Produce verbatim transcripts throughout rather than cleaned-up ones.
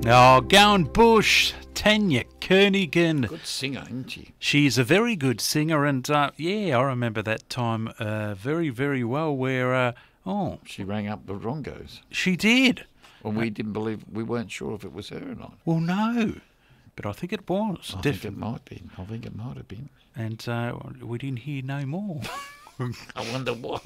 Oh, Gowan Bush, Tanya Kernighan. Good singer, isn't she? She's a very good singer, and uh, yeah, I remember that time uh, very, very well where, uh, oh... She rang up the Rongos. She did. Well, we didn't believe, we weren't sure if it was her or not. Well, no, but I think it was. I think it might be. I think it might have been. And uh, we didn't hear no more. I wonder what.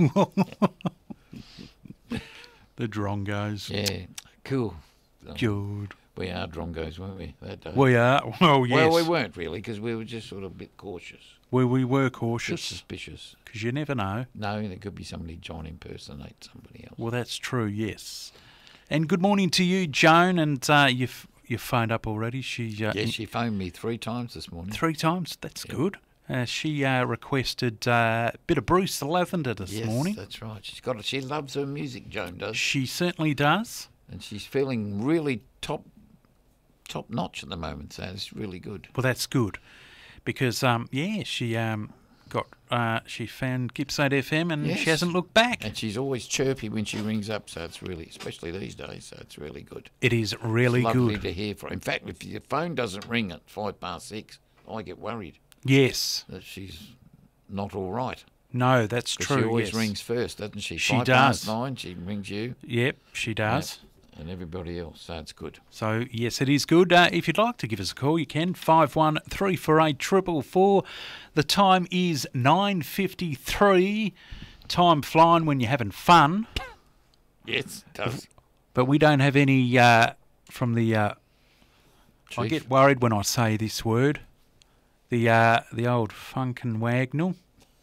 The Drongos. Yeah, cool. Good. We are Drongos, weren't we, that day? We are. Well, yes. Well, we weren't really, because we were just sort of a bit cautious. We, we were Bit cautious. suspicious. Because you never know. No, there could be somebody trying to impersonate somebody else. Well, that's true, yes. And good morning to you, Joan, and uh, you've, you've phoned up already. She uh, Yes, she phoned me three times this morning. Three times? That's Yeah. good. Uh, she uh, requested uh, a bit of Bruce Lavender this yes, morning. that's right. She's got. She loves her music, Joan does, She certainly does. and she's feeling really top, top notch at the moment. So it's really good. Well, that's good. Because, um, yeah, she um, got uh, she found Gippsland F M and Yes. she hasn't looked back. And she's always chirpy when she rings up, so it's really, especially these days, so it's really good. It is really It's lovely good. to hear from. In fact, if your phone doesn't ring at five past six, I get worried Yes. that she's not all right. No, that's 'Cause true. She always yes. rings first, doesn't she? She Five does. past nine, she rings you. Yep, she does. Yeah, and everybody else, so it's good. So, yes, it is good. Uh, if you'd like to give us a call, you can. five one three four eight four four four. The time is nine fifty-three. Time flying when you're having fun. Yes, it does. But we don't have any uh, from the... Uh, I Chief. get worried when I say this word. The uh, the old Funkin' Wagnall.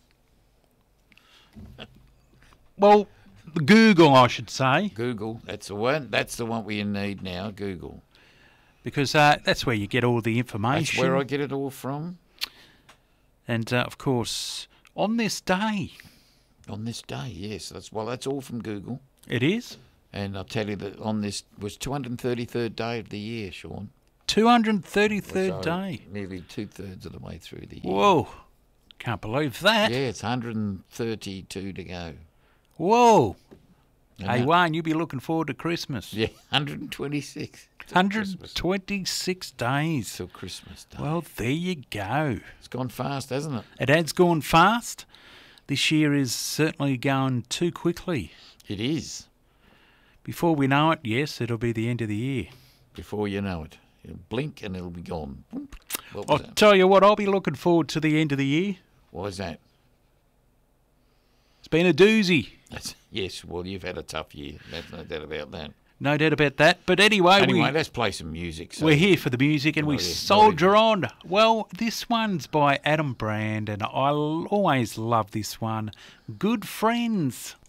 Well, Google, I should say. Google, that's the one. That's the one we need now. Google. Because uh, that's where you get all the information. That's where I get it all from. And, uh, of course, on this day... On this day, yes. That's well. That's all from Google. It is? And I'll tell you that on this was two hundred thirty-third day of the year, Sean. two hundred thirty-third So day. Nearly two thirds of the way through the year. Whoa. Can't believe that. Yeah, it's one hundred thirty-two to go. Whoa. And Hey, that- Wayne, you'll be looking forward to Christmas. Yeah, one hundred twenty-six. till one hundred Christmas. twenty-six days. Till Christmas Day. Well, there you go. It's gone fast, hasn't it? It has gone fast. This year is certainly going too quickly. It is. Before we know it, yes, it'll be the end of the year. Before you know it. You'll blink and it'll be gone. What I'll was that? tell you what, I'll be looking forward to the end of the year. Why is that? It's been a doozy. That's, yes, well, you've had a tough year. There's no doubt about that. No doubt about that. But anyway, Anyway, we, let's play some music. So we're here for the music and we Not here- not soldier on. Well, this one's by Adam Brand and I'll always love this one. Good Friends.